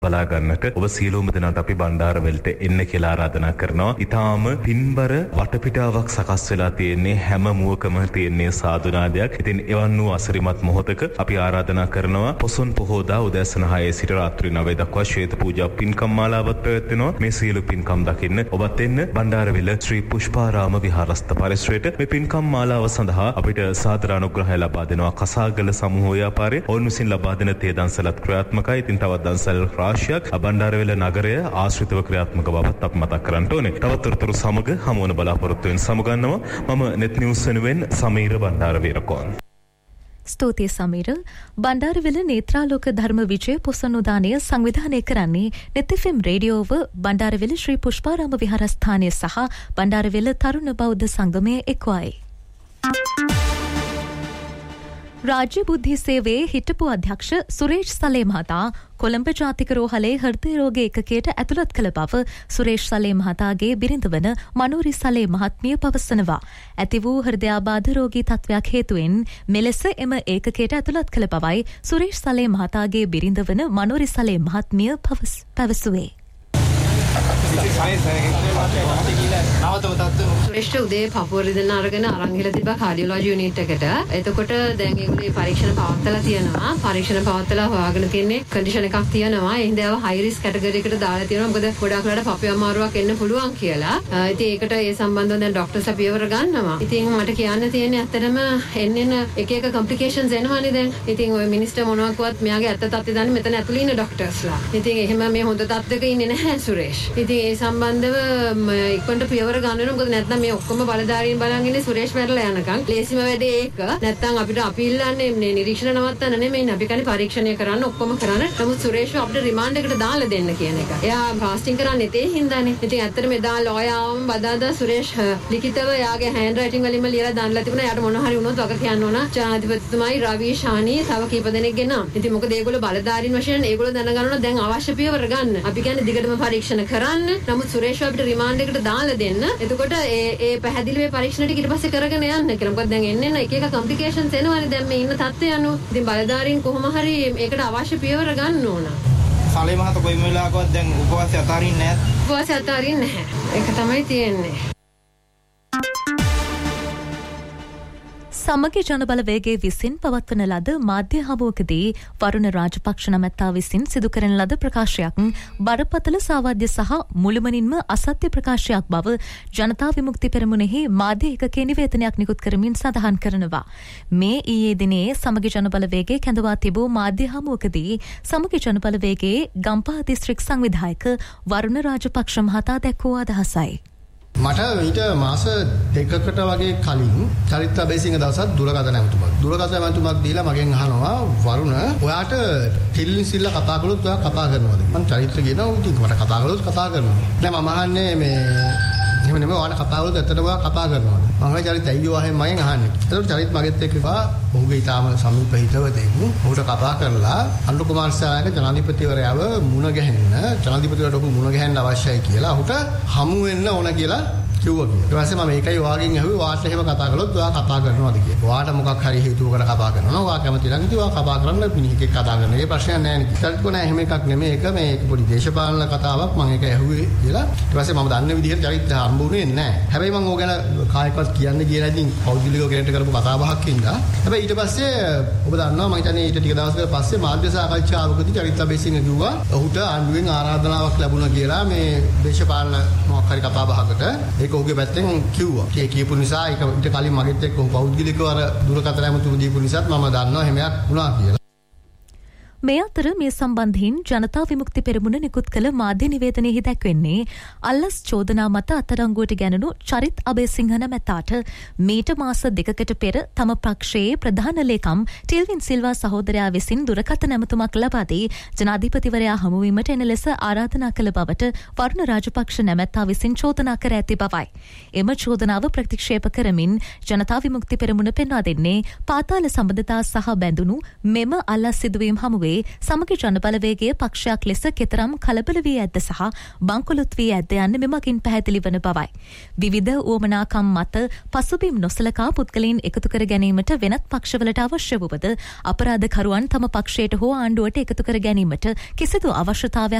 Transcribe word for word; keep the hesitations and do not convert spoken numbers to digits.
බලා ගන්නට ඔබ සියලුම දෙනාට අපි බණ්ඩාරවලට එන්න කියලා ආරාධනා කරනවා. ඊටාම පින්බර වටපිටාවක් සකස් වෙලා තියෙන්නේ හැම මුවකම තියෙන්නේ සාදුනාදයක්. ඉතින් එවන් වූ අසිරිමත් මොහොතක අපි ආරාධනා කරනවා පොසොන් පොහෝදා උදෑසන හයේ සිට රාත්‍රී නවය දක්වා ශ්වේත පූජා පින්කම් මාලාවක් පැවැත්වෙනවා. මේ සියලු පින්කම් දකින්න ඔබත් එන්න බණ්ඩාරවල ශ්‍රී පුෂ්පාරාම විහාරස්ථ පරිසරයට. මේ පින්කම් මාලාව සඳහා අපිට සාදර අනුග්‍රහය ලබා දෙනවා කසාගල සමූහ ව්‍යාපාරයේ. ඔවුන් විසින් ලබා දෙන තේ දන්සලත් ක්‍රියාත්මකයි. ඉතින් තවත් දන්සල් රාශියක් බණ්ඩාරවැල නගරය ආශ්‍රිතව ක්‍රියාත්මක බවත් අපි මතක් කරන්න ඕනේ. තවත් තොරතුරු සමග හමු වන බලාපොරොත්තු වෙන සමගන්නවා. මම net news වෙනුවෙන් සමීර බණ්ඩාරවීරකෝන්. ස්තුතියි සමීර. බණ්ඩාරවැල නේත්‍රාලෝක ධර්ම විජය පොසොන් උදානය සංවිධානය කරන්නේ net F M රේඩියෝව බණ්ඩාරවැල ශ්‍රී පුෂ්පාරාම විහාරස්ථානය සහ බණ්ඩාරවැල තරුණ බෞද්ධ සංගමය එක්වයි. රාජ්‍ය බුද්ධි සේවයේ හිටපු අධ්‍යක්ෂ සුරේෂ් සලේ මහතා කොළඹ ජාතික රෝහලේ හෘද රෝග ඒකකයට ඇතුළත් කළ බව සුරේෂ් සලේ මහතාගේ බිරිඳ වන මනෝරි සලේ මහත්මිය පවසනවා. ඇති වූ හෘදයාබාධ රෝගී තත්වයක් හේතුවෙන් මෙලෙස එම ඒකකයට ඇතුළත් කළ බවයි සුරේෂ් සලේ මහතාගේ බිරිඳ වන මනෝරි සලේ මහත්මිය පැවසුවේ. ශ්‍රේෂ්ඨ උදේ පපුව රිදෙන අරගෙන අරන් ගිහලා තිබ්බා කාඩියොලොජි යුනිට් එකට. එතකොට දැන් ඒගොල්ලෝ පරීක්ෂණ පවත්වලා තියෙනවා. පරීක්ෂණ පවත්වලා හොයාගෙන තියන්නේ කන්ඩිෂන් එකක් තියෙනවා. ඒ හින්දා හයි රිස්ක් කැටගරි එකට දාලා තියෙනවා. මොකද ගොඩක් වෙලාවට පපුවේ අමාරුවක් එන්න පුළුවන් කියලා. ඉතින් ඒකට ඒ සම්බන්ධව දැන් ડોක්ටර්ස්ලා පියවර ගන්නවා. ඉතින් මට කියන්න තියෙන්නේ ඇත්තටම එන්න එක එක කොම්ප්ලිකේෂන්ස් එනවානේ දැන්. ඉතින් ඔය මිනිස්ටර් මොනවා කිව්වත් මෙයාගේ ඇත්ත තත්ත්වය දන්නේ මෙතන ඇතුළේ ඉන්න ડોක්ටර්ස්ලා. ඉතින් එහෙම මේ හොඳ තත්ත්වයක ඉන්නේ නැහැ සුරේෂ්. ඉතින් ඒ සම්බන්ධව ඉක්මනට පියවර ගන්න වෙනවා. මොකද නැත්නම් මේ ඔක්කොම බලධාරීන් බලන් ඉන්නේ සුරේෂ් වැරලා යනකම්. ලේසිම වැඩේ ඒක. නැත්නම් අපිට අපි ඉල්ලන්නේ මේ නිරීක්ෂණ නවත්තන්න නෙමෙයි. අපි කියන්නේ පරීක්ෂණය කරන්න ඔක්කොම කරන්න. නමුත් සුරේෂ්ව අපිට රිමාන්ඩ් එකට දාලා දෙන්න කියන එක. එයා ෆාස්ටිං කරන්නේ ඒ හින්දානේ. ඉතින් ඇත්තටම එදා ලෝයාවම බදාදා සුරේෂ් ලිඛිතව එයාගේ හෑන්ඩ් රයිටින් වලින්ම ලියලා දාන්නලා තිබුණා. එයාට මොනවා හරි වුණොත් වග කියන්න ඕන. ජනාධිපතිතුමයි රවි ශානි තව කීප දෙනෙක් ගෙනා. ඉතින් මොකද ඒගොල්ලෝ බලධාරීන් වශයෙන් ඒගොල්ලෝ දැනගන්න ඕන දැන් අවශ්‍ය පියවර ගන්න. අපි කියන්නේ දිගටම පරීක්ෂණ කරන්න. නමුත් සුරේෂ්ව අපිට රිමාන්ඩ් එකට දාලා දෙන්න. එතකොට ඒ ඒ පැහැදිලි මේ පරීක්ෂණ ටික ඊට පස්සේ කරගෙන යන්න කියලා. මොකද දැන් එන්න එන්න එක එක කොම්ප්ලිකේෂන්ස් එනවානේ දැන් මේ ඉන්න තත්ත්වය අනුව. ඉතින් බලධාරීන් කොහොම හරි ඒකට අවශ්‍ය පියවර ගන්න ඕන. සලේ මහතා කොයිම වෙලාවකවත් දැන් උපවාසය අතාරින්නේ නැහැ. උපවාසය අතාරින්නේ නැහැ. ඒක තමයි තියෙන්නේ. සමගි ජනබලවේගයේ විසින් පවත්වන ලද මාධ්‍ය හමුවකදී වරුණ රාජපක්ෂ නැමැත්තා විසින් සිදු කරන ලද ප්‍රකාශයක් බරපතල සාවද්‍ය සහ මුළුමනින්ම අසත්‍ය ප්‍රකාශයක් බව ජනතා විමුක්ති පෙරමුණෙහි මාධ්‍ය ඒකකයේ නිවේදනයක් නිකුත් කරමින් සඳහන් කරනවා. මේ ඊයේ දිනේ සමගි ජනබලවේගයේ කැඳවා තිබූ මාධ්‍ය හමුවකදී සමගි ජනබලවේගයේ ගම්පහ දිස්ත්‍රික් සංවිධායක වරුණ රාජපක්ෂ මහතා දැක්වූ අදහසයි. මට ඊට මාස දෙකකට වගේ කලින් චරිත බේසිංග දවසක් දුරකථන ඇමතුමක් දුරකථන ඇමතුමක් දීලා මගෙන් අහනවා වරුණ ඔයාට තිල්ලින් සිල්ල කතා කළොත් ඔයා කතා කරනවද මම චරිත කියනවා උටින් මට කතා කළොත් කතා කරනවා දැන් මම අහන්නේ මේ එහෙම නෙමෙයි ඔයාලා කතා කළොත් ඇත්තටම ඔයා කතා කරනවද මම චරිත අයියෝ අහෙන් මගෙන් අහන්නේ ඒතකොට චරිත මගෙත් එක්ක ඉපා ඔහුගේ ඊටාම සමීප හිතවතෙක් ඔහුට කතා කරලා අනුර කුමාර සාරාගේ ජනාධිපතිවරයාව මුණ ගැහෙන්න ජනාධිපතිවරයාට ඔහු මුණ ගැහෙන්න අවශ්‍යයි කියලා ඔහුට හමු වෙන්න ඕන කියලා කිව්වා කියලා. ඊට පස්සේ මම ඒකයි ඔයාගෙන් අහුවේ ඔයාට එහෙම කතා කළොත් ඔයා කතා කරනවද කියලා. ඔයාට මොකක් හරි හේතුවකට කතා කරනවා. ඔයා කැමති නම් ඉතින් ඔයා කතා කරන්න මිනිහෙක් කතා කරන. ඒ ප්‍රශ්නයක් නැහැ නේ. ඊට පස්සේ එහෙම එකක් නෙමෙයි. ඒක මේ පොඩි දේශපාලන කතාවක් මම ඒක ඇහුවේ කියලා. ඊට පස්සේ මම දන්න විදිහට චරිත හම්බුනේ නැහැ. හැබැයි මම ඕක ගැන කායකවත් කියන්න කියලා ඉතින් පෞද්ගලිකව කෙනෙක්ට කරපු කතා බහක් ඉඳලා. හැබැයි ඊට පස්සේ ඔබ දන්නවා මම හිතන්නේ ඊට ටික දවසකට පස්සේ මාධ්‍ය සාකච්ඡාවකදී චරිත බේසිංග කිව්වා ඔහුට ආණ්ඩුවෙන් ආරාධනාවක් ලැබුණා කියලා මේ දේශපාලන මොකක් හරි කතා බහකට. ඒක ඔහුගේ පැත්තෙන් කිව්වා. ඒ කියපු නිසා ඒක ඊට කලින් මගෙත් එක්ක පෞද්ගලිකව අර දුරකථන ඇමතුම දීපු නිසාත් මම දන්නවා එහෙමයක් වුණා කියලා. මේ අතර මේ සම්බන්ධයෙන් ජනතා විමුක්ති පෙරමුණ නිකුත් කළ මාධ්‍ය නිවේදනයෙහි දැක්වෙන්නේ අල්ලස් චෝදනා මත අත්අඩංගුවට ගැනුණු චරිත් අබේසිංහ නැමැත්තාට මීට මාස දෙකකට පෙර තම පක්ෂයේ ප්‍රධාන ලේකම් ටිල්වින් සිල්වා සහෝදරයා විසින් දුරකථන ඇමතුමක් ලබා දී ජනාධිපතිවරයා හමුවීමට එන ලෙස ආරාධනා කළ බවට වරුණ රාජපක්ෂ නැමැත්තා විසින් චෝදනා කර ඇති බවයි. එම චෝදනාව ප්‍රතික්ෂේප කරමින් ජනතා විමුක්ති පෙරමුණ පෙන්වා දෙන්නේ පාතාල සම්බන්ධතා සහ බැඳුණු මෙම අල්ලස් සිදුවීම් හමුවේ ආණ්ඩුවේ සමගි ජනබලවේගයේ පක්ෂයක් ලෙස කෙතරම් කලබල වී ඇද්ද සහ බංකොලොත් වී ඇද්ද යන්න මෙමගින් පැහැදිලි වන බවයි. විවිධ උවමනාකම් මත පසුබිම් නොසලකා පුද්ගලයන් එකතු කර ගැනීමට වෙනත් පක්ෂවලට අවශ්‍ය වුවද අපරාධකරුවන් තම පක්ෂයට හෝ ආණ්ඩුවට එකතු කර ගැනීමට කිසිදු අවශ්‍යතාවයක්